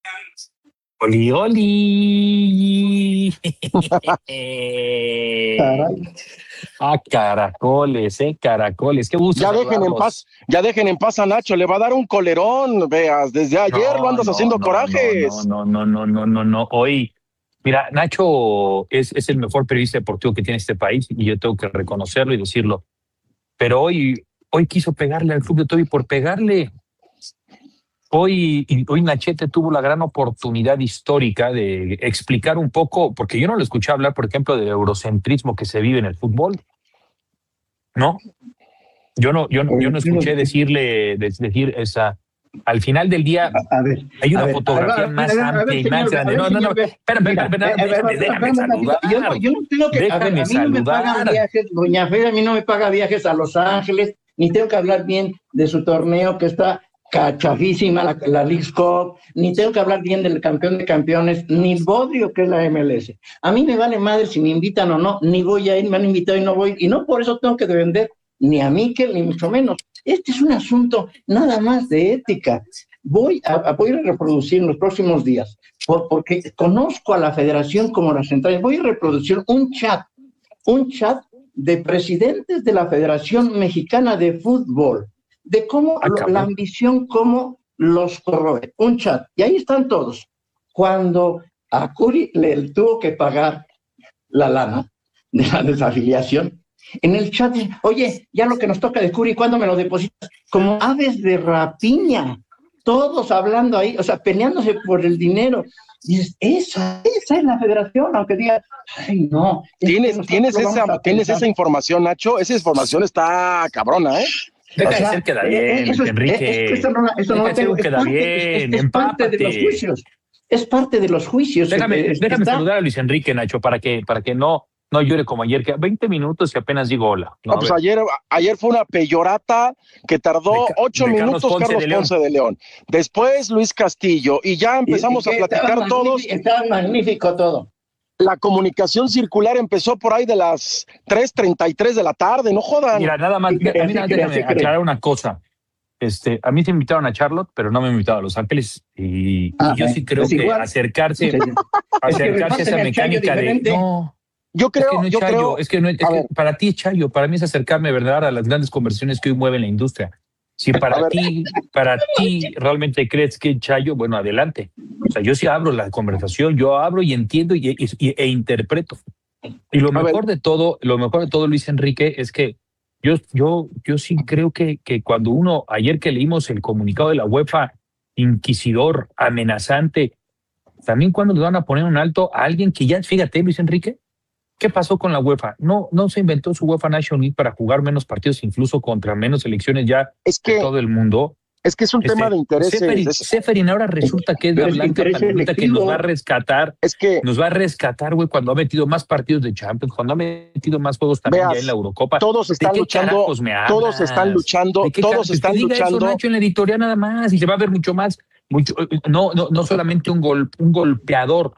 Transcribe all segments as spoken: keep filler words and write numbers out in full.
Oli, oli. Caray. Ah, caracoles, eh, caracoles. Qué gusto Ya dejen en saludarlos. paz, ya dejen en paz a Nacho, le va a dar un colerón, veas, desde ayer No, lo andas no, haciendo no, corajes. No, no, no, no, no, no, no. Hoy, mira, Nacho es, es el mejor periodista deportivo que tiene este país y yo tengo que reconocerlo y decirlo. Pero hoy, hoy quiso pegarle al Club de Toby por pegarle. Hoy, y hoy Nachete tuvo la gran oportunidad histórica de explicar un poco, porque yo no lo escuché hablar, por ejemplo, del eurocentrismo que se vive en el fútbol. ¿No? Yo no, yo no, yo no escuché decirle, de- decir esa. Al final del día A, a ver, hay a una ver, fotografía a ver, más a ver, a ver, amplia y señor, más a grande. ver, No, no, no. señor, Espérame, mira, espérame, espérame, eh, eh, déjame, déjame espérame tantito. saludar. Yo no, yo no tengo que, a ver, Déjame a mí no me pagan saludar. viajes, doña Fe, a mí no me paga viajes a Los Ángeles, ni tengo que hablar bien de su torneo que está cachafísima, la, la Leagues Cup, ni tengo que hablar bien del campeón de campeones, ni el bodrio que es la M L S. A mí me vale madre si me invitan o no, ni voy a ir, me han invitado y no voy, y no por eso tengo que defender ni a Mikel, ni mucho menos. Este es un asunto nada más de ética. Voy a, a, voy a reproducir en los próximos días, por, porque conozco a la federación como la central, voy a reproducir un chat, un chat de presidentes de la Federación Mexicana de Fútbol, de cómo Ah, lo, la ambición, cómo los corroe, un chat, y ahí están todos. Cuando a Curi le tuvo que pagar la lana de la desafiliación, en el chat, oye, ya lo que nos toca de Curi, ¿cuándo me lo depositas? Como aves de rapiña, todos hablando ahí, o sea, peleándose por el dinero. Y dices, esa, esa es la federación, aunque diga, ay, no. ¿Tienes, ¿tienes, esa, ¿tienes esa información, Nacho? Esa información está cabrona, ¿eh? Deja O sea, de ser queda bien, eso es, Enrique. Eso no, eso no lo tengo. Es, queda parte, bien, es, es parte de los juicios. Es parte de los juicios. Déjame, es, déjame está... saludar a Luis Enrique, Nacho, para que, para que no, no llore como ayer, que a veinte minutos y apenas digo hola. No, no pues ayer, ayer fue una peyorata que tardó de, ocho de minutos Carlos Ponce, Carlos de, Ponce de León. Después Luis Castillo. Y ya empezamos y, y a platicar estaba todos. Estaba magnífico todo. La comunicación circular empezó por ahí de las tres treinta y tres de la tarde, no jodan. Mira, nada más, sí, a mí, sí, déjame sí, aclarar una cosa. Este, a mí se invitaron a Charlotte, pero no me invitaron a Los Ángeles. Y, ah, y yo sí creo que igual. acercarse, sí, sí. acercarse es que a esa mecánica de no. Yo creo, es que no es yo Chayo, creo, es que, no es, es que para ti es Chayo, para mí es acercarme, ¿verdad?, a las grandes conversiones que hoy mueven la industria. Si para ti, para ti realmente crees que es Chayo, bueno, adelante. O sea, yo sí abro la conversación, yo abro y entiendo y, y, y e interpreto. Y lo mejor de todo, lo mejor de todo, Luis Enrique, es que yo, yo, yo sí creo que, que cuando uno, ayer que leímos el comunicado de la UEFA, inquisidor, amenazante, también cuando le van a poner un alto a alguien que ya, fíjate, Luis Enrique, ¿qué pasó con la UEFA? No, no se inventó su UEFA National League para jugar menos partidos, incluso contra menos selecciones ya es que, de todo el mundo. Es que es un este, tema de intereses. Seferin, es, Seferin ahora resulta que es la blanca palomita que nos va a rescatar. Es que nos va a rescatar, güey, cuando ha metido más partidos de Champions, cuando ha metido más juegos también veas, ya en la Eurocopa. Todos están luchando, todos están luchando, todos están que diga luchando. Eso, Nacho, en la editorial nada más, y se va a ver mucho más, mucho, no, no, no solamente un gol, un golpeador.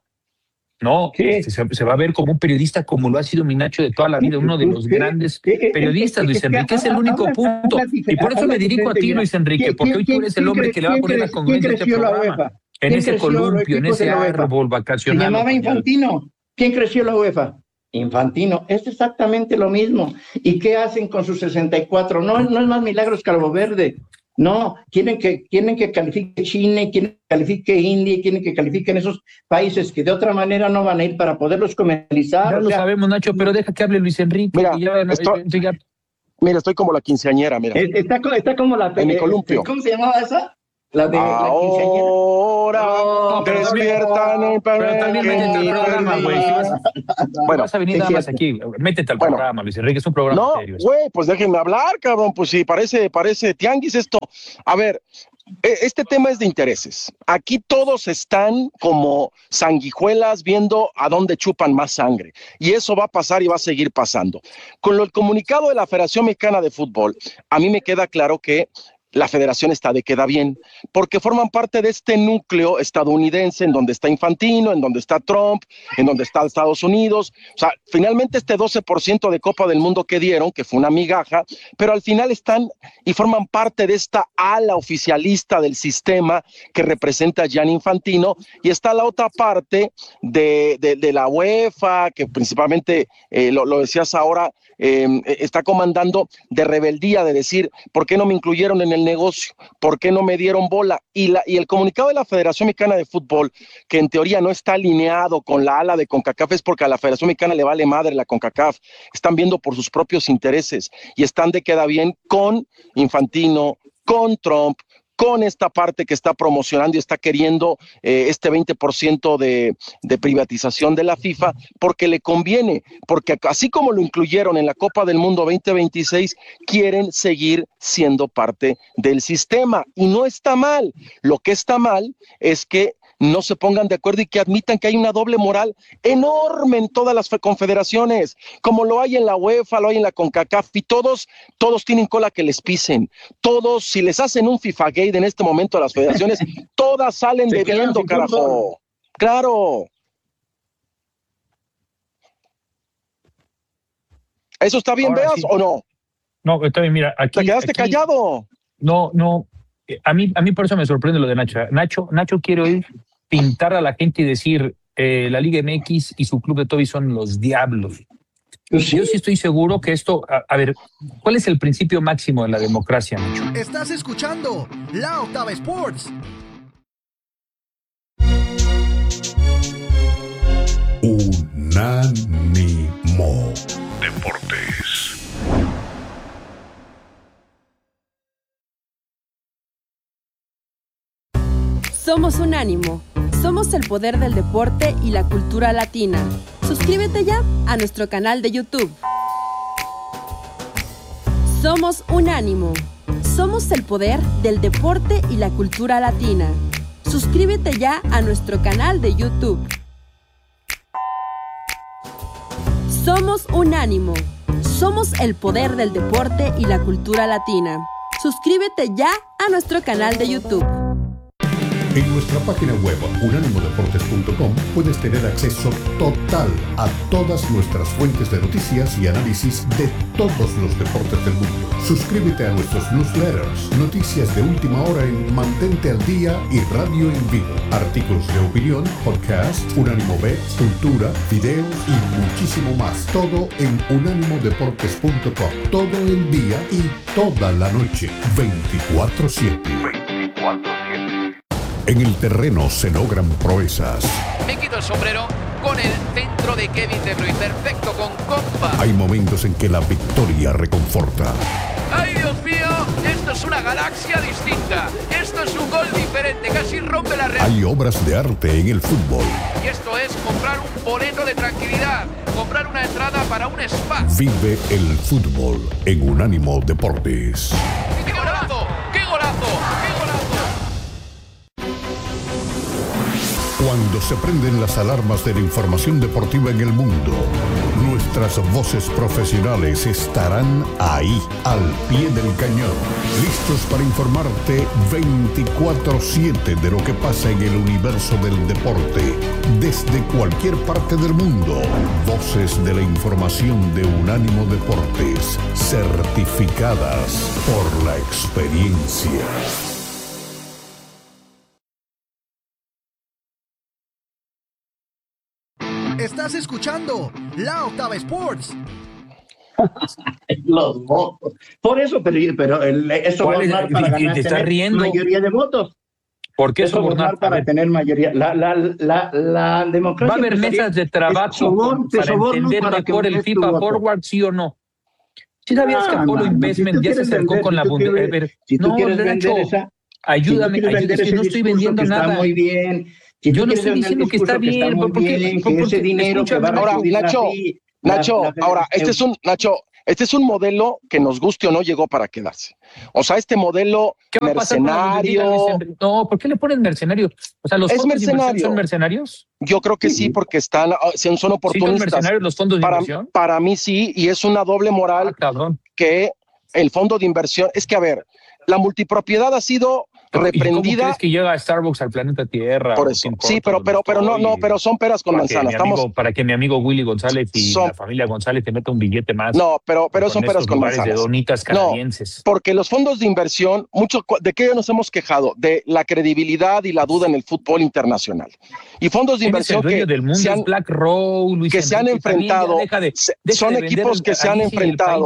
No, sí. este, se, se va a ver como un periodista como lo ha sido mi Nacho de toda la vida, uno de los sí. grandes sí. periodistas, Luis Enrique, es el único habla, punto. Habla, y por eso me dirijo a ti, Luis Enrique, porque hoy tú eres el hombre que le va a poner la congruencia a este programa. En ese columpio, en ese árbol vacacional. Se llamaba Infantino. ¿Quién creció la UEFA? Infantino. Es exactamente lo mismo. ¿Y qué hacen con sus sesenta y cuatro? No, no es más Milagros Calvo Verde. No, quieren que, quieren que califique China, quieren que califique India, quieren que califiquen esos países que de otra manera no van a ir para poderlos comercializar. Ya o lo sea, sabemos, Nacho, pero deja que hable Luis Enrique. Mira, ya, estoy, ya... mira, estoy como la quinceañera, mira. Está, está como la... En mi columpio. ¿Cómo se llamaba esa? La de Ahora, la quinceañera. No, pero despiertan no, pero también métete al programa, güey. Si vas, bueno, vas a venir sí, nada más aquí, métete al bueno, programa, Luis Enrique, es un programa no, serio. No, güey, pues déjenme hablar, cabrón, pues sí, parece, parece tianguis esto. A ver, este tema es de intereses. Aquí todos están como sanguijuelas viendo a dónde chupan más sangre. Y eso va a pasar y va a seguir pasando. Con lo, el comunicado de la Federación Mexicana de Fútbol, a mí me queda claro que la federación está de queda bien, porque forman parte de este núcleo estadounidense en donde está Infantino, en donde está Trump, en donde está Estados Unidos. O sea, finalmente este doce por ciento de Copa del Mundo que dieron, que fue una migaja, pero al final están y forman parte de esta ala oficialista del sistema que representa a Gianni Infantino, y está la otra parte de, de, de la UEFA, que principalmente, eh, lo, lo decías ahora, Eh, está comandando de rebeldía, de decir, ¿por qué no me incluyeron en el negocio? ¿Por qué no me dieron bola? Y, la, y el comunicado de la Federación Mexicana de Fútbol, que en teoría no está alineado con la ala de CONCACAF, es porque a la Federación Mexicana le vale madre la CONCACAF. Están viendo por sus propios intereses y están de queda bien con Infantino, con Trump, con esta parte que está promocionando y está queriendo eh, este veinte por ciento de, de privatización de la FIFA, porque le conviene, porque así como lo incluyeron en la Copa del Mundo veinte veintiséis, quieren seguir siendo parte del sistema, y no está mal. Lo que está mal es que no se pongan de acuerdo y que admitan que hay una doble moral enorme en todas las confederaciones, como lo hay en la UEFA, lo hay en la CONCACAF, y todos, todos tienen cola que les pisen. Todos, si les hacen un FIFA Gate en este momento a las federaciones, todas salen debiendo, carajo. Claro. ¿Eso está bien, Ahora Veas, sí. o no? No, está bien, mira, aquí... Te quedaste aquí, callado. No, no, a mí, a mí por eso me sorprende lo de Nacho. Nacho, Nacho quiere oír pintar a la gente y decir eh, la Liga M X y su club de Toby son los diablos. Pues sí. Yo sí estoy seguro que esto, a, a ver, ¿cuál es el principio máximo de la democracia, Nacho? Estás escuchando La Octava Sports. Unánimo Deportes. Somos Unánimo. Somos el poder del deporte y la cultura latina. Suscríbete ya a nuestro canal de YouTube. Somos Unánimo. Somos el poder del deporte y la cultura latina. Suscríbete ya a nuestro canal de YouTube. Somos Unánimo. Somos el poder del deporte y la cultura latina. Suscríbete ya a nuestro canal de YouTube. En nuestra página web unánimo deportes punto com puedes tener acceso total a todas nuestras fuentes de noticias y análisis de todos los deportes del mundo. Suscríbete a nuestros newsletters, noticias de última hora en Mantente al Día y Radio en Vivo, artículos de opinión, podcast, Unánimo Bets, cultura, videos y muchísimo más. Todo en unánimo deportes punto com. Todo el día y toda la noche, veinticuatro siete. En el terreno se logran proezas. Me quito el sombrero con el centro de Kevin De Bruyne. Perfecto, con compa. Hay momentos en que la victoria reconforta. ¡Ay, Dios mío! Esto es una galaxia distinta. Esto es un gol diferente. Casi rompe la red. Hay obras de arte en el fútbol. Y esto es comprar un boleto de tranquilidad. Comprar una entrada para un spa. Vive el fútbol en Unánimo Deportes. ¡Qué golazo! ¡Qué golazo! ¡Qué golazo! Cuando se prenden las alarmas de la información deportiva en el mundo, nuestras voces profesionales estarán ahí, al pie del cañón, listos para informarte veinticuatro siete de lo que pasa en el universo del deporte, desde cualquier parte del mundo. Voces de la información de Unánimo Deportes, certificadas por la experiencia. Estás escuchando La Octava Sports. Los votos. Por eso, pero, pero el, eso va a ¿Cuál es? dar para Y- y ganar te estás tener riendo. mayoría de votos. ¿Por qué Eso va a sobornar? dar A para ver, tener mayoría. La, la, la, la democracia. ¿va a haber empezaría- mesas de trabajo es sobor- te para soborno entender para que mejor me el des tu FIFA voto. Forward, sí o no? ¿Sí sabías que Ah, Apolo mano, Investment si tú ya se quieres acercó vender, con si la tú Bundesliga? quieres- A ver, Si tú no, quieres Nacho, vender esa, ayúdame, si tú quieres ayúdame, vender es que ese no estoy discurso vendiendo que nada. está muy bien. Si Yo tú no quieres estoy vender diciendo el que está discurso bien, muy ¿por qué? bien, que ¿Por qué? ese dinero que va a Escúchame, Ahora, recibir la Nacho, fi- la- Nacho, la- ahora, este es un, Nacho, este es un modelo que nos guste o no llegó para quedarse. O sea, este modelo ¿Qué va a pasar con la Bundesliga? mercenario, No, ¿por qué le ponen mercenarios? O sea, ¿los Es fondos de inversión mercenario. son mercenarios? yo creo que sí, porque están, ah, son son ¿Sí son oportunistas. mercenarios los fondos de Para, inversión? para mí sí, y es una doble moral Ah, cabrón. que el fondo de inversión, es que a ver, la multipropiedad ha sido reprendida. ¿Y cómo crees que llega a Starbucks al planeta Tierra? Por eso. Sí, pero, pero, pero no, no, pero son peras con manzanas. Estamos amigo, para que mi amigo Willy González y son, la familia González te meta un billete más. No, pero, pero son peras con manzanas. De donitas canadienses. No, porque los fondos de inversión, mucho, ¿de qué nos hemos quejado? De la credibilidad y la duda en el fútbol internacional. Y fondos de inversión que del mundo se han, Black Row, Luis que se han enfrentado, deja de, deja son de equipos que se han enfrentado.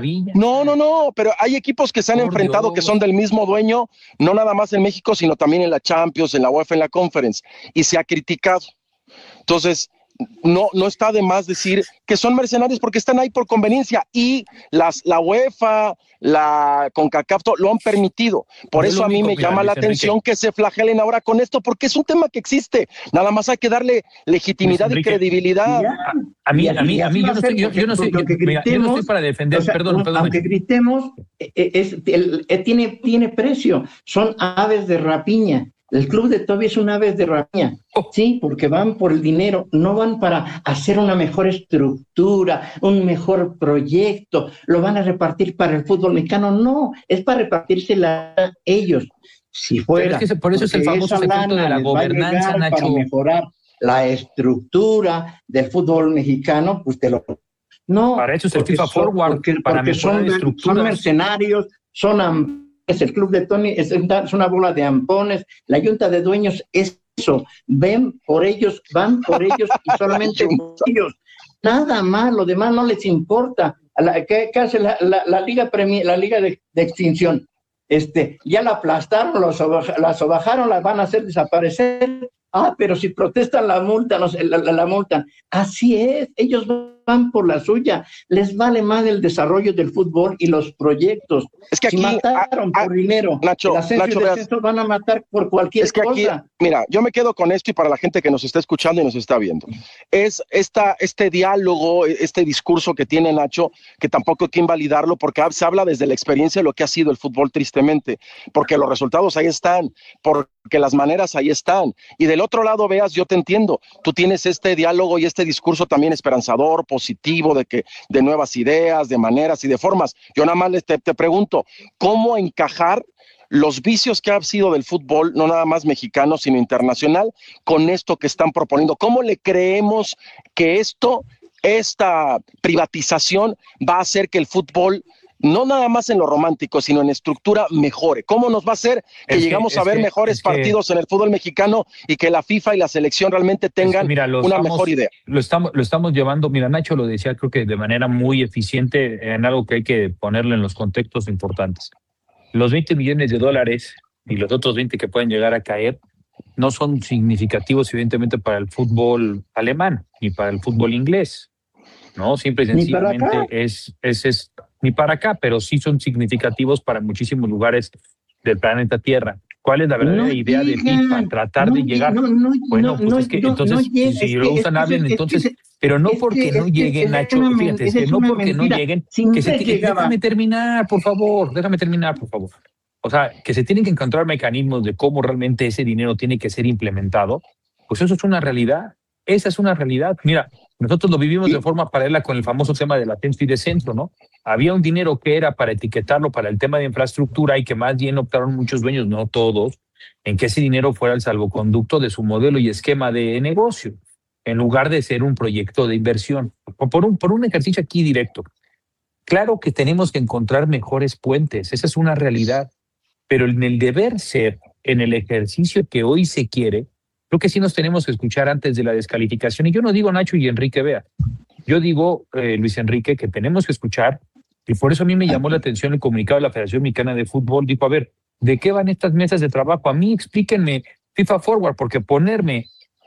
No, no, no, pero hay equipos que se han Por enfrentado Dios. que son del mismo dueño, no nada más en México, sino también en la Champions, en la UEFA, en la Conference, y se ha criticado. Entonces, no, no está de más decir que son mercenarios porque están ahí por conveniencia, y las, la UEFA, la CONCACAF lo han permitido. Por eso a mí me llama la atención que se flagelen ahora con esto, porque es un tema que existe. Nada más hay que darle legitimidad y credibilidad. A, a mí, a mí, a mí, yo no estoy, yo, yo no sé, yo, mira, yo no estoy para defender, o sea, perdón, perdón. Aunque gritemos, es, el, el, tiene, tiene precio. Son aves de rapiña. El club de Toby es una ave de rapiña, sí, porque van por el dinero, no van para hacer una mejor estructura, un mejor proyecto, lo van a repartir para el fútbol mexicano, no, es para repartírsela a ellos. Si fuera, es que por eso es el famoso secreto de la gobernanza, Nacho. Para mejorar la estructura del fútbol mexicano, pues te lo... No, para eso es el FIFA son, Forward, porque, para porque mejorar son, son mercenarios, son... Es el club de Tony, es una bola de ampones, la junta de dueños es eso, ven por ellos, van por ellos y solamente por ellos, nada más, lo demás no les importa. La, ¿qué, ¿Qué hace la, la, la Liga Premier, la Liga de, de Extinción? Este, ya la aplastaron, la sobajaron, la van a hacer desaparecer. Ah, pero si protestan la multa, no sé, la, la, la multan. Así es, ellos van por la suya. Les vale más el desarrollo del fútbol y los proyectos. Es que aquí si mataron a, a, por dinero, Nacho, el ascenso Nacho, y descenso van a matar por cualquier es que cosa. Aquí, mira, yo me quedo con esto, y para la gente que nos está escuchando y nos está viendo, es esta, este diálogo, este discurso que tiene Nacho, que tampoco hay que invalidarlo, porque se habla desde la experiencia de lo que ha sido el fútbol, tristemente, porque los resultados ahí están, porque las maneras ahí están, y del otro lado, veas, yo te entiendo, tú tienes este diálogo y este discurso también esperanzador, positivo, de que de nuevas ideas, de maneras y de formas. Yo nada más te, te pregunto, ¿cómo encajar los vicios que ha sido del fútbol, no nada más mexicano, sino internacional, con esto que están proponiendo? ¿Cómo le creemos que esto, esta privatización va a hacer que el fútbol, no nada más en lo romántico, sino en estructura, mejore? ¿Cómo nos va a hacer que es llegamos que, a ver que, mejores partidos que, en el fútbol mexicano y que la FIFA y la selección realmente tengan mira, una estamos, mejor idea? Lo estamos, lo estamos llevando, mira, Nacho lo decía, creo que de manera muy eficiente, en algo que hay que ponerle en los contextos importantes. Los veinte millones de dólares y los otros veinte que pueden llegar a caer no son significativos, evidentemente, para el fútbol alemán ni para el fútbol inglés. No, simple y sencillamente es, es, es ni para acá, pero sí son significativos para muchísimos lugares del planeta Tierra. ¿Cuál es la verdadera no idea llegan, de FIFA? Tratar no, de llegar. No, no, bueno, pues no, es que no, entonces, no llega, si es lo que, usan, es hablen que, entonces, es que, pero no es porque que, no es lleguen, que, Nacho, una, fíjate, es que no porque mentira. no lleguen, si que se tiene, déjame terminar, por favor, déjame terminar, por favor. O sea, que se tienen que encontrar mecanismos de cómo realmente ese dinero tiene que ser implementado, pues eso es una realidad. Esa es una realidad. Mira, nosotros lo vivimos ¿Sí? de forma paralela con el famoso tema del ascenso y descenso, ¿no? Había un dinero que era para etiquetarlo para el tema de infraestructura y que más bien optaron muchos dueños, no todos, en que ese dinero fuera el salvoconducto de su modelo y esquema de negocio, en lugar de ser un proyecto de inversión. Por un, por un ejercicio aquí directo. Claro que tenemos que encontrar mejores puentes, esa es una realidad, pero en el deber ser, en el ejercicio que hoy se quiere, creo que sí nos tenemos que escuchar antes de la descalificación. Y yo no digo Nacho y Enrique Vea, yo digo, eh, Luis Enrique, que tenemos que escuchar, y por eso a mí me llamó la atención el comunicado de la Federación Mexicana de Fútbol. Dijo, a ver, ¿de qué van estas mesas de trabajo? A mí explíquenme FIFA Forward, porque ponerme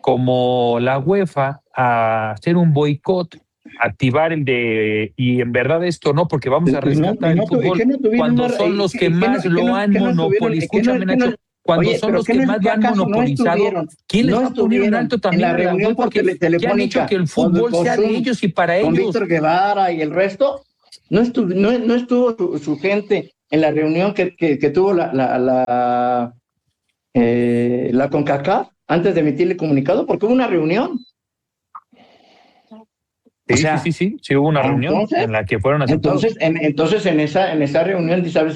como la UEFA a hacer un boicot, activar el de, y en verdad esto no, porque vamos a rescatar no, no, el fútbol, no cuando una, son los que, que más que no, lo han monopolizado. Escúchame, Nacho. Cuando Oye, son los que más lo han monopolizado, no ¿quién les va a poner un alto también? En la reunión porque ¿qué han dicho que el fútbol con, sea con, de ellos y para con ellos? Con Víctor Guevara y el resto, no estuvo, no, no estuvo su, su gente en la reunión que, que, que tuvo la, la, la, eh, la CONCACAF antes de emitirle comunicado, porque hubo una reunión. Sí, o sea, sí, sí, sí, sí, hubo una reunión entonces, en la que fueron aceptados. Entonces, en, entonces en esa en esa reunión, ¿sabes?